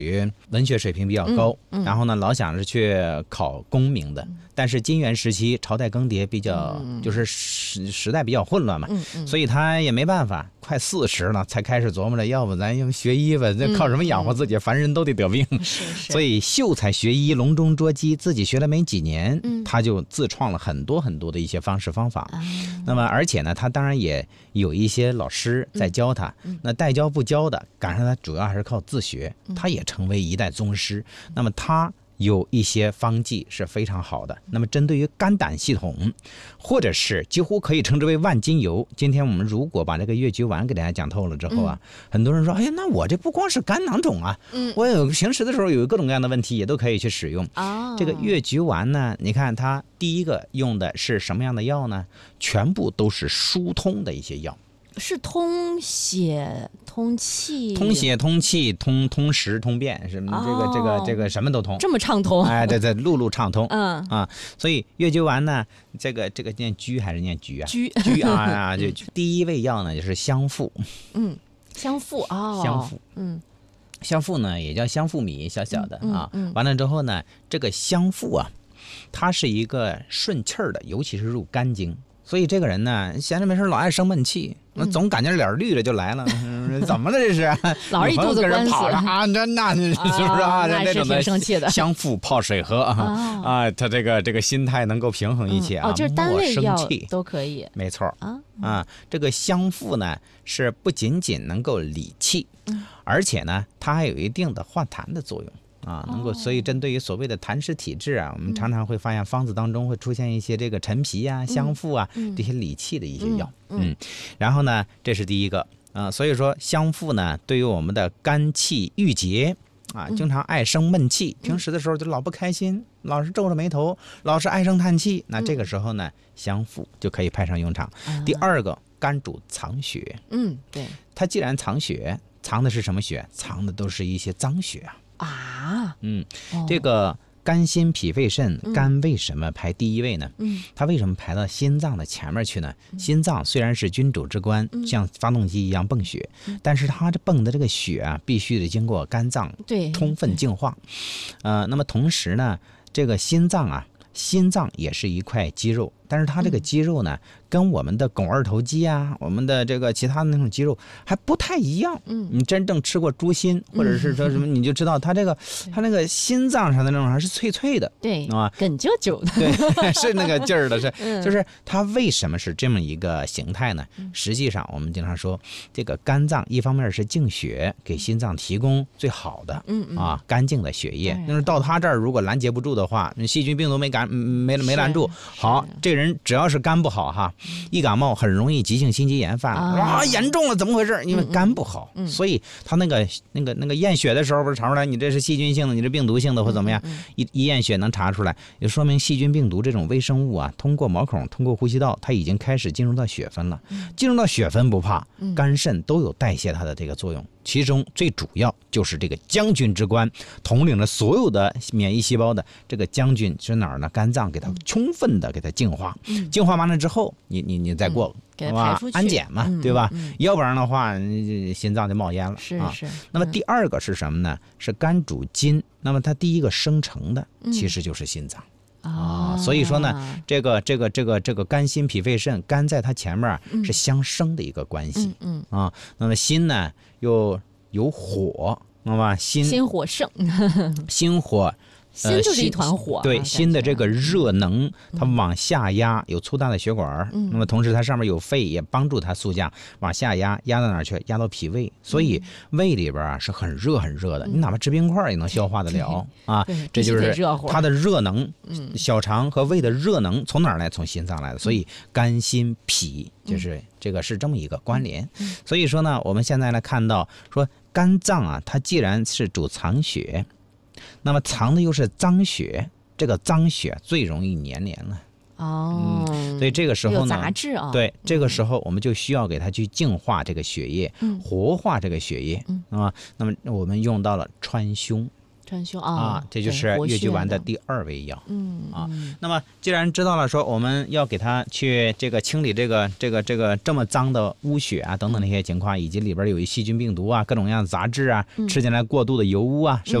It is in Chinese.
文学水平比较高，然后呢老想着去考功名的，但是金元时期朝代更迭比较，就是时代比较混乱嘛，所以他也没办法，快40了才开始琢磨着，要不咱用学医吧，这靠什么养活自己？凡人都得得病，所以秀才学医，笼中捉鸡，自己学了没几年，他就自创了很多很多的一些方式方法。那么而且呢，他当然也有一些老师在教他，那代教不教的，赶上他主要还是靠自学，他也成为一代宗师。那么他有一些方剂是非常好的，那么针对于肝胆系统，或者是几乎可以称之为万金油。今天我们如果把这个越橘丸给大家讲透了之后啊，很多人说，哎呀，那我这不光是肝囊肿啊，我有平时的时候有各种各样的问题也都可以去使用。这个越橘丸呢，你看它第一个用的是什么样的药呢？全部都是疏通的一些药。 是通血、通气、 通食、通便，什么这个什么都通， 这么畅通？ 哎，对，路畅通。所以越橘丸呢，这个念橘还是念橘啊？橘啊，就第一味药呢就是香附。 香附哦， 香附，香附呢也叫香附米，小小的啊。完了之后呢，这个香附啊，它是一个顺气儿的，尤其是入肝经。所以这个人呢，闲着没事老爱生闷气，总感觉脸绿了就来了，怎么了这是？ 老是一肚子官司啊，那是不是啊？ 那种的生气的， 香附泡水喝啊，他这个心态能够平衡一些啊， 就是单味药都可以， 没错啊。这个香附呢是不仅仅能够理气，而且呢它还有一定的化痰的作用。能够，所以针对于所谓的痰湿体质啊，我们常常会发现方子当中会出现一些这个陈皮啊、香附啊这些理气的一些药。然后呢，这是第一个所以说香附呢，对于我们的肝气郁结经常爱生闷气，平时的时候就老不开心，老是皱着眉头，老是唉声叹气，那这个时候呢，香附就可以派上用场。第二个，肝主藏血， 对， 它既然藏血，藏的是什么血？藏的都是一些脏血这个肝心脾肺肾，肝为什么排第一位呢？它为什么排到心脏的前面去呢？心脏虽然是君主之官，像发动机一样泵血，但是它这泵的这个血啊，必须得经过肝脏充分净化。那么同时呢，这个心脏也是一块肌肉，但是它这个肌肉呢，跟我们的肱二头肌啊，我们的这个其他的那种肌肉还不太一样。你真正吃过猪心，或者是说什么，你就知道它那个心脏上的那种还是脆脆的， 对啊，梗啾啾的， 对，是那个劲儿的，就是它为什么是这么一个形态呢？实际上我们经常说，这个肝脏一方面是净血，给心脏提供最好的干净的血液，就是到它这儿如果拦截不住的话，细菌病毒没拦住，好，这人只要是肝不好哈，一感冒很容易急性心肌炎犯了，严重了，怎么回事？因为肝不好，所以他那个验血的时候不是查出来你这是细菌性的，你这病毒性的或怎么样，一验血能查出来，也说明细菌病毒这种微生物啊，通过毛孔通过呼吸道，它已经开始进入到血分了。进入到血分不怕，肝肾都有代谢它的这个作用，其中最主要就是这个将军之官，统领了所有的免疫细胞的这个将军是哪儿呢？肝脏给它充分的给它净化，净化完了之后，你再过安检嘛，对吧？要不然的话，心脏就冒烟了。是。那么第二个是什么呢？是肝主筋，那么它第一个生成的其实就是心脏。所以说呢，这个肝心脾肺肾，肝在它前面是相生的一个关系。那么心呢又有火，那么心火盛， 心火。 心就是一团火， 对，心的这个热能，它往下压，有粗大的血管，那么同时它上面有肺，也帮助它速降，往下压，压到哪儿去？压到脾胃，所以胃里边是很热很热的，你哪怕吃冰块也能消化得了这就是它的热能。小肠和胃的热能从哪儿来？从心脏来的，所以肝心脾就是这个是这么一个关联。所以说呢，我们现在来看到说肝脏它既然是主藏血，那么藏的又是脏血，这个脏血最容易粘连了。所以这个时候呢，有杂质对，这个时候我们就需要给它去净化这个血液，活化这个血液那么我们用到了川芎。 川芎这就是越橘丸的第2味药。那么既然知道了说我们要给它去这个清理这么脏的污血啊等等那些情况，以及里边有一细菌病毒啊各种各样的杂质啊，吃进来过度的油污啊，是吧？